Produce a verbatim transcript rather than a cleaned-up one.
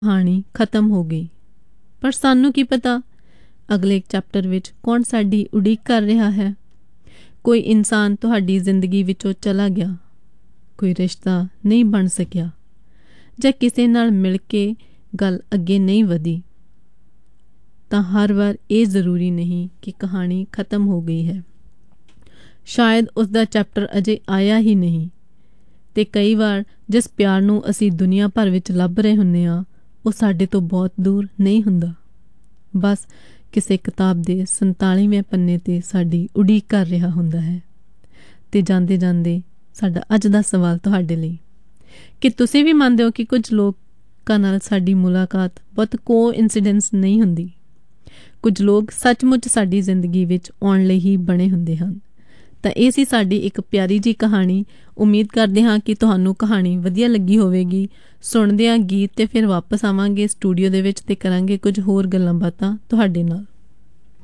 ਕਹਾਣੀ ਖਤਮ ਹੋ ਗਈ। ਪਰ ਸਾਨੂੰ ਕੀ ਪਤਾ ਅਗਲੇ ਚੈਪਟਰ ਵਿੱਚ ਕੌਣ ਸਾਡੀ ਉਡੀਕ ਕਰ ਰਿਹਾ ਹੈ। ਕੋਈ ਇਨਸਾਨ ਤੁਹਾਡੀ ਜ਼ਿੰਦਗੀ ਵਿੱਚੋਂ ਚਲਾ ਗਿਆ, ਕੋਈ ਰਿਸ਼ਤਾ ਨਹੀਂ ਬਣ ਸਕਿਆ, ਜਾਂ ਕਿਸੇ ਨਾਲ ਮਿਲ ਕੇ ਗੱਲ ਅੱਗੇ ਨਹੀਂ ਵਧੀ, ਤਾਂ ਹਰ ਵਾਰ ਇਹ ਜ਼ਰੂਰੀ ਨਹੀਂ ਕਿ ਕਹਾਣੀ ਖਤਮ ਹੋ ਗਈ ਹੈ। ਸ਼ਾਇਦ ਉਸ ਦਾ ਚੈਪਟਰ ਅਜੇ ਆਇਆ ਹੀ ਨਹੀਂ। ਤੇ ਕਈ ਵਾਰ ਜਿਸ ਪਿਆਰ ਨੂੰ ਅਸੀਂ ਦੁਨੀਆ ਭਰ ਵਿੱਚ ਲੱਭ ਰਹੇ ਹੁੰਦੇ ਹਾਂ, ਉਹ ਸਾਡੇ ਤੋਂ ਬਹੁਤ ਦੂਰ ਨਹੀਂ ਹੁੰਦਾ, ਬਸ ਕਿਸੇ ਕਿਤਾਬ ਦੇ ਸੰਤਾਲੀਵੇਂ ਪੰਨੇ 'ਤੇ ਸਾਡੀ ਉਡੀਕ ਕਰ ਰਿਹਾ ਹੁੰਦਾ ਹੈ। ਤੇ ਜਾਂਦੇ ਜਾਂਦੇ ਸਾਡਾ ਅੱਜ ਦਾ ਸਵਾਲ ਤੁਹਾਡੇ ਲਈ, ਕਿ ਤੁਸੀਂ ਵੀ ਮੰਨਦੇ ਹੋ ਕਿ ਕੁਝ ਲੋਕਾਂ ਨਾਲ ਸਾਡੀ ਮੁਲਾਕਾਤ ਬਹੁਤ ਕੋ ਇਨਸੀਡੈਂਸ ਨਹੀਂ ਹੁੰਦੀ। ਕੁਝ ਲੋਕ ਸੱਚਮੁੱਚ ਸਾਡੀ ਜ਼ਿੰਦਗੀ ਵਿੱਚ ਆਉਣ ਲਈ ਹੀ ਬਣੇ ਹੁੰਦੇ ਹਨ। ਤਾਂ ਇਹ ਸੀ ਸਾਡੀ ਇੱਕ ਪਿਆਰੀ ਜਿਹੀ ਕਹਾਣੀ। ਉਮੀਦ ਕਰਦੇ ਹਾਂ ਕਿ ਤੁਹਾਨੂੰ ਕਹਾਣੀ ਵਧੀਆ ਲੱਗੀ ਹੋਵੇਗੀ। ਸੁਣਦੇ ਹਾਂ ਗੀਤ ਤੇ ਫਿਰ ਵਾਪਸ ਆਵਾਂਗੇ ਸਟੂਡੀਓ ਦੇ ਵਿੱਚ ਤੇ ਕਰਾਂਗੇ ਕੁਝ ਹੋਰ ਗੱਲਾਂ ਬਾਤਾਂ ਤੁਹਾਡੇ ਨਾਲ।